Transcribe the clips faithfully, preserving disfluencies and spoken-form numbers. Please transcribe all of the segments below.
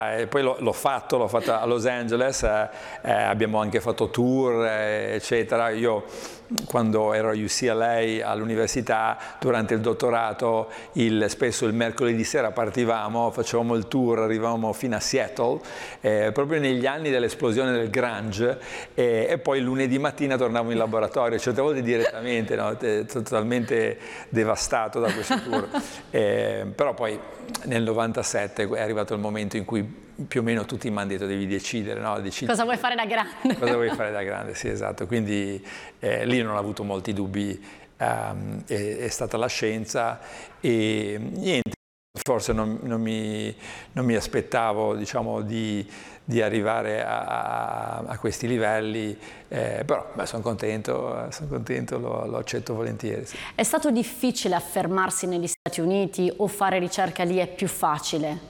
E poi l'ho fatto, l'ho fatto a Los Angeles, eh, eh, abbiamo anche fatto tour, eh, eccetera. Io quando ero a U C L A all'università, durante il dottorato, il, spesso il mercoledì sera partivamo, facevamo il tour, arrivavamo fino a Seattle, eh, proprio negli anni dell'esplosione del grunge, eh, e poi il lunedì mattina tornavo in laboratorio, certe volte direttamente, no? Totalmente devastato da questo tour. Eh, però poi nel novantasette è arrivato il momento in cui più o meno tutti mi hanno detto devi decidere, no? Decidi. Cosa vuoi fare da grande? Cosa vuoi fare da grande, sì, esatto. Quindi eh, lì non ho avuto molti dubbi, um, è, è stata la scienza e niente, forse non, non, mi, non mi aspettavo, diciamo, di, di arrivare a, a questi livelli, eh, però beh, sono contento, sono contento, lo, lo accetto volentieri. Sì. È stato difficile affermarsi negli Stati Uniti o fare ricerca lì è più facile?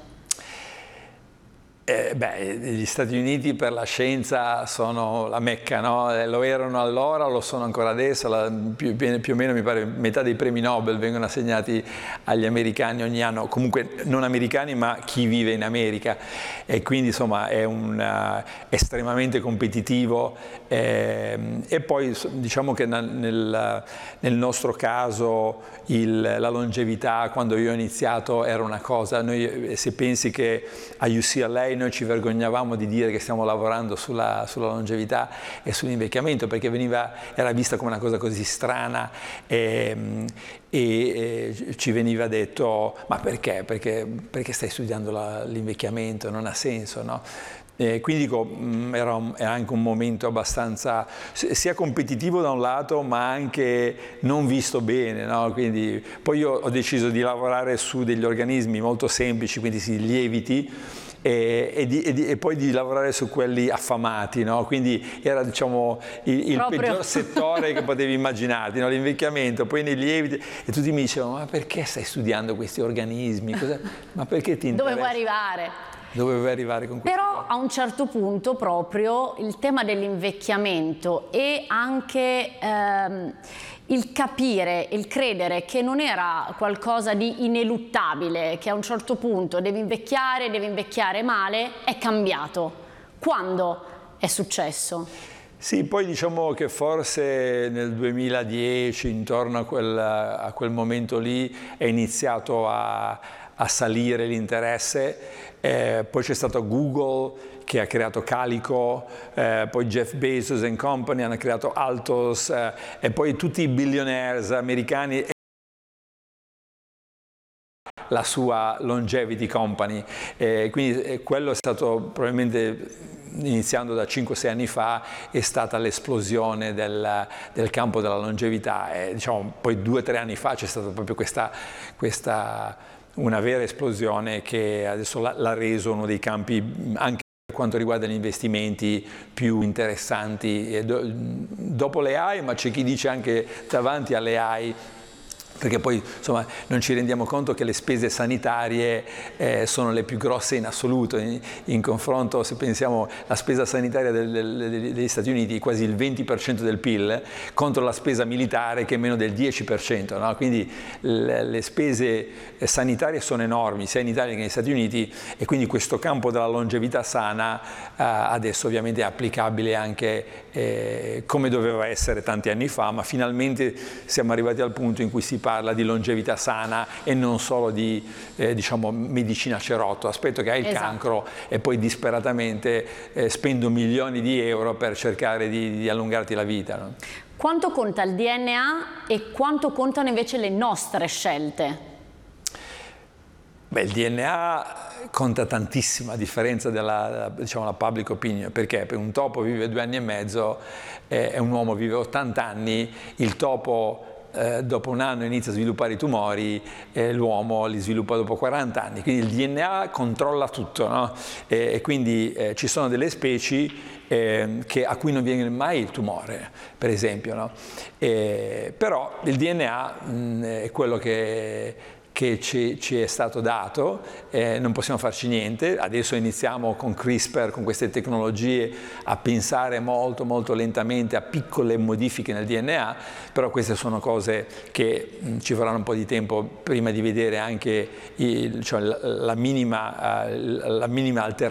Eh, beh, gli Stati Uniti per la scienza sono la Mecca, no? Lo erano allora, lo sono ancora adesso, la, più, più o meno mi pare metà dei premi Nobel vengono assegnati agli americani ogni anno, comunque non americani ma chi vive in America, e quindi insomma è un, uh, estremamente competitivo, eh, e poi diciamo che nel, nel nostro caso il, la longevità quando io ho iniziato era una cosa, noi, se pensi che a U C L A noi ci vergognavamo di dire che stiamo lavorando sulla, sulla longevità e sull'invecchiamento perché veniva, era vista come una cosa così strana e, e, e ci veniva detto ma perché? Perché, perché stai studiando l'invecchiamento? Non ha senso, no? E quindi dico, era, un, era anche un momento abbastanza sia competitivo da un lato ma anche non visto bene, no? Quindi poi io ho deciso di lavorare su degli organismi molto semplici, quindi si lieviti, E, e, di, e, di, e poi di lavorare su quelli affamati, no? Quindi era, diciamo, il, il peggior settore che potevi immaginarti, no? L'invecchiamento, poi nei lieviti, e tutti mi dicevano ma perché stai studiando questi organismi? Cosa, ma perché ti interessa? Dove vuoi arrivare? Dove vuoi arrivare con questo? Però a un certo punto proprio il tema dell'invecchiamento e anche ehm, il capire, il credere che non era qualcosa di ineluttabile, che a un certo punto devi invecchiare, devi invecchiare male, è cambiato. Quando è successo? Sì, poi diciamo che forse nel duemiladieci, intorno a quel, a quel momento lì, è iniziato a, a salire l'interesse. Eh, poi c'è stato Google che ha creato Calico, eh, poi Jeff Bezos and Company hanno creato Altos, eh, e poi tutti i billionaires americani, la sua longevity company, eh, quindi eh, quello è stato probabilmente, iniziando da cinque sei anni fa, è stata l'esplosione del, del campo della longevità, e diciamo poi due o tre anni fa c'è stata proprio questa, questa una vera esplosione che adesso l'ha reso uno dei campi anche per quanto riguarda gli investimenti più interessanti, e do, dopo le A I, ma c'è chi dice anche davanti alle A I, perché poi insomma non ci rendiamo conto che le spese sanitarie eh, sono le più grosse in assoluto, in, in confronto, se pensiamo alla spesa sanitaria del, del, degli Stati Uniti, quasi il venti per cento del P I L, contro la spesa militare che è meno del dieci per cento, no? Quindi le, le spese sanitarie sono enormi, sia in Italia che negli Stati Uniti, e quindi questo campo della longevità sana eh, adesso ovviamente è applicabile anche eh, come doveva essere tanti anni fa, ma finalmente siamo arrivati al punto in cui si parla parla di longevità sana e non solo di eh, diciamo, medicina cerotto. Aspetto che hai il esatto. cancro e poi disperatamente eh, spendo milioni di euro per cercare di, di allungarti la vita. No? Quanto conta il D N A e quanto contano invece le nostre scelte? Beh, il D N A conta tantissimo a differenza della, diciamo, la public opinion, perché per un topo vive due anni e mezzo eh, e un uomo vive ottanta anni, il topo Eh, dopo un anno inizia a sviluppare i tumori, eh, l'uomo li sviluppa dopo quaranta anni, quindi il D N A controlla tutto, no? e, e quindi eh, ci sono delle specie eh, che, a cui non viene mai il tumore, per esempio, no? e, però il D N A mh, è quello che, che che ci, ci è stato dato, eh, non possiamo farci niente. Adesso iniziamo con CRISPR, con queste tecnologie, a pensare molto molto lentamente a piccole modifiche nel D N A, però queste sono cose che mh, ci vorranno un po' di tempo prima di vedere anche il, cioè, la, la minima, uh, la minima alterazione